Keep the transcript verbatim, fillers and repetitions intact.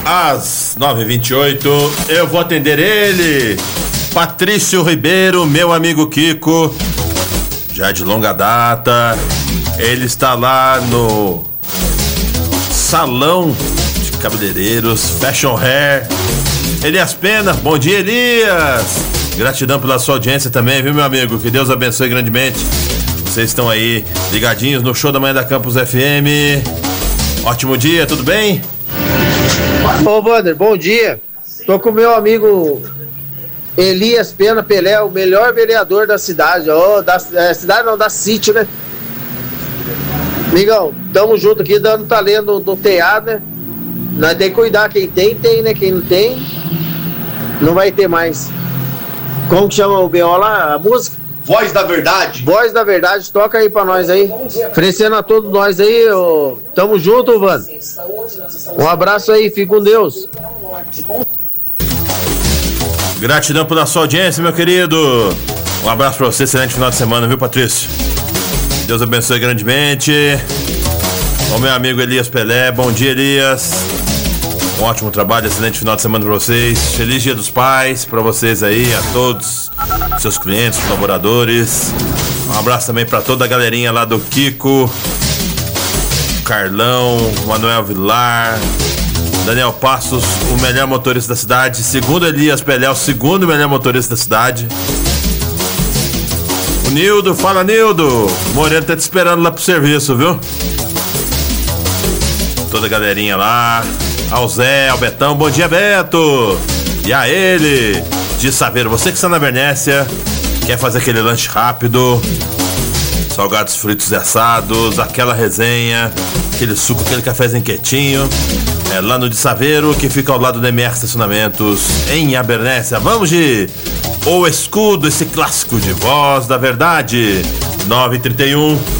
às nove e vinte e oito, eu vou atender ele, Patrício Ribeiro, meu amigo Kiko, já de longa data. Ele está lá no Salão de Cabeleireiros Fashion Hair. Elias Pena, bom dia, Elias. Gratidão pela sua audiência também, viu, meu amigo? Que Deus abençoe grandemente. Vocês estão aí ligadinhos no show da manhã da Campus F M. Ótimo dia, tudo bem? Ô, Wander, bom dia. Tô com o meu amigo Elias Pena Pelé, o melhor vereador da cidade. Oh, da é, cidade não, da sítio, né? Amigão, tamo junto aqui, dando talento do teatro, né? Nós tem que cuidar, quem tem, tem, né? Quem não tem, não vai ter mais. Como que chama o B O lá, a música? Voz da Verdade. Voz da Verdade, toca aí pra nós aí. Oferecendo a todos nós aí, ô. Tamo junto, Vando. Um abraço aí, fique com Deus. Gratidão pela sua audiência, meu querido. Um abraço pra você, excelente final de semana, viu, Patrício? Deus abençoe grandemente. O meu amigo Elias Pelé, bom dia, Elias. Um ótimo trabalho, excelente final de semana pra vocês. Feliz Dia dos Pais pra vocês aí, a todos, seus clientes, colaboradores. Um abraço também pra toda a galerinha lá do Kiko, Carlão, Manuel Vilar, Daniel Passos, o melhor motorista da cidade. Segundo Elias Pelé, o segundo melhor motorista da cidade. O Nildo, fala Nildo. Moreno tá te esperando lá pro serviço, viu? Toda a galerinha lá. Ao Zé, ao Betão, bom dia, Beto. E a ele, de Saveiro, você que está na Bernécia, quer fazer aquele lanche rápido, salgados fritos e assados, aquela resenha, aquele suco, aquele cafezinho quietinho, é lá no de Saveiro, que fica ao lado do M R Estacionamentos, em Abernéssia. Vamos de O Escudo, esse clássico de Voz da Verdade. nove e trinta e um.